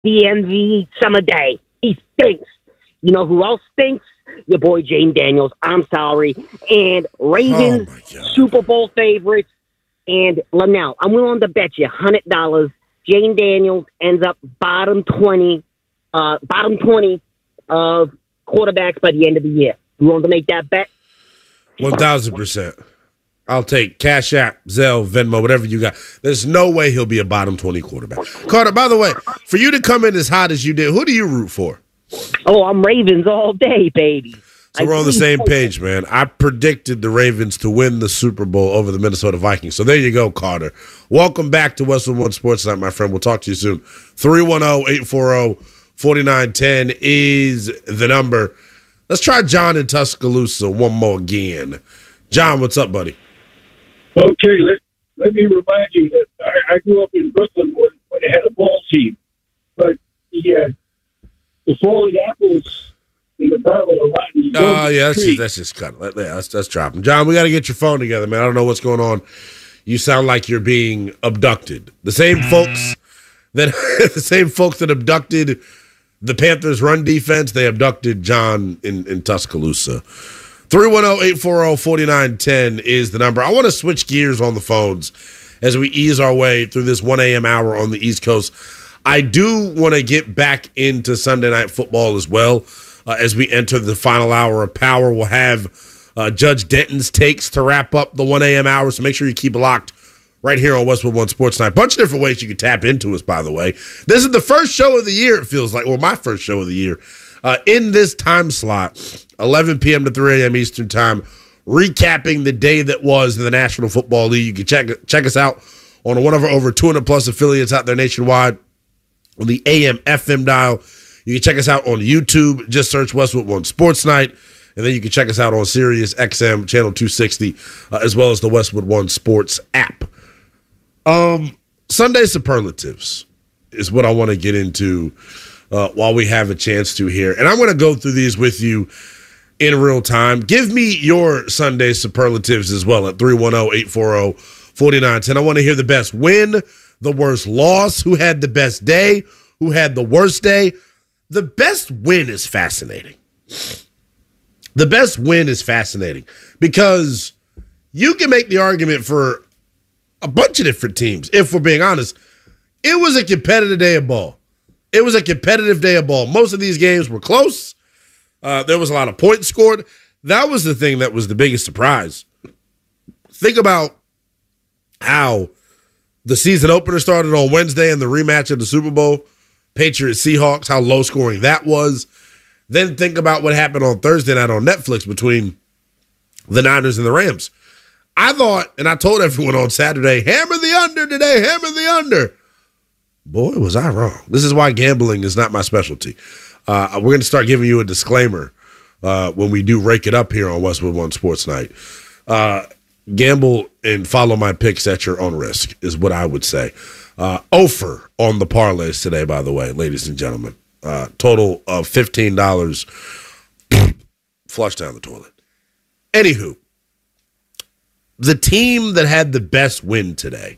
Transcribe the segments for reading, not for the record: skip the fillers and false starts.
DMV summer day. He stinks. You know who else stinks? Your boy Jane Daniels. I'm sorry. And Ravens Super Bowl favorites. And now I'm willing to bet you $100 Jane Daniels ends up bottom 20 of quarterbacks by the end of the year. You want to make that bet? 1,000%. I'll take Cash App, Zelle, Venmo, whatever you got. There's no way he'll be a bottom 20 quarterback. Carter, by the way, for you to come in as hot as you did, who do you root for? Oh, I'm Ravens all day, baby. So we're on the same page, man. I predicted the Ravens to win the Super Bowl over the Minnesota Vikings. So there you go, Carter. Welcome back to Westwood One Sports Night, my friend. We'll talk to you soon. 310-840-4910 is the number. Let's try John in Tuscaloosa one more again. John, what's up, buddy? Okay, let me remind you that I grew up in Brooklyn when they had a ball team. But the falling apples in the barrel of rotten. Yeah, that's just cut. Let's drop him. John, we got to get your phone together, man. I don't know what's going on. You sound like you're being abducted. The same folks that abducted the Panthers' run defense, they abducted John in Tuscaloosa. 310-840-4910 is the number. I want to switch gears on the phones as we ease our way through this 1 a.m. hour on the East Coast. I do want to get back into Sunday Night Football as well as we enter the final hour of Power. We'll have Judge Denton's takes to wrap up the 1 a.m. hour, so make sure you keep it locked right here on Westwood One Sports Night. Bunch of different ways you can tap into us, by the way. This is the first show of the year, it feels like. Well, my first show of the year. In this time slot, 11 p.m. to 3 a.m. Eastern Time, recapping the day that was in the National Football League. You can check us out on one of our over 200-plus affiliates out there nationwide on the AM, FM dial. You can check us out on YouTube. Just search Westwood One Sports Night. And then you can check us out on Sirius XM, Channel 260, as well as the Westwood One Sports app. Sunday superlatives is what I want to get into while we have a chance to here. And I'm going to go through these with you in real time. Give me your Sunday superlatives as well at 310-840-4910. I want to hear the best win, the worst loss, who had the best day, who had the worst day. The best win is fascinating. The best win is fascinating because you can make the argument for a bunch of different teams. If we're being honest, it was a competitive day of ball. It was a competitive day of ball. Most of these games were close. There was a lot of points scored. That was the thing that was the biggest surprise. Think about how the season opener started on Wednesday and the rematch of the Super Bowl, Patriots-Seahawks, how low scoring that was. Then think about what happened on Thursday night on Netflix between the Niners and the Rams. I thought, and I told everyone on Saturday, hammer the under today, hammer the under. Boy, was I wrong. This is why gambling is not my specialty. We're going to start giving you a disclaimer when we do rake it up here on Westwood One Sports Night. Gamble and follow my picks at your own risk is what I would say. Ofer on the parlays today, by the way, ladies and gentlemen. Total of $15 flush down the toilet. Anywho, the team that had the best win today.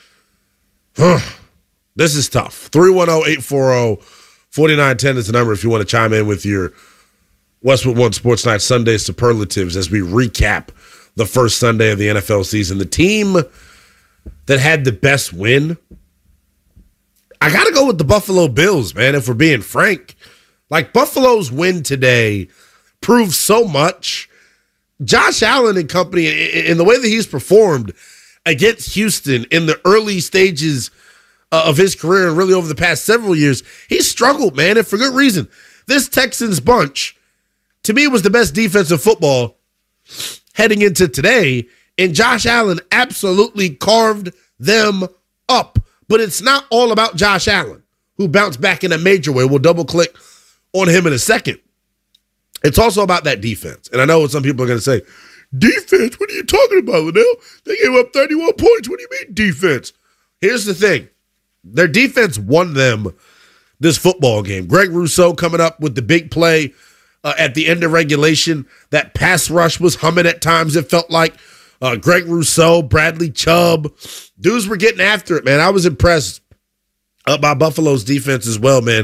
This is tough. 310-840-4910 is the number if you want to chime in with your Westwood One Sports Night Sunday superlatives as we recap the first Sunday of the NFL season. The team that had the best win, I got to go with the Buffalo Bills, man, if we're being frank. Like, Buffalo's win today proved so much. Josh Allen and company, in the way that he's performed against Houston in the early stages of his career and really over the past several years, he's struggled, man, and for good reason. This Texans bunch, to me, was the best defensive football heading into today, and Josh Allen absolutely carved them up. But it's not all about Josh Allen, who bounced back in a major way. We'll double-click on him in a second. It's also about that defense. And I know what some people are going to say, defense? What are you talking about, Liddell? They gave up 31 points. What do you mean defense? Here's the thing. Their defense won them this football game. Greg Rousseau coming up with the big play at the end of regulation. That pass rush was humming at times, it felt like. Greg Rousseau, Bradley Chubb. Dudes were getting after it, man. I was impressed up by Buffalo's defense as well, man.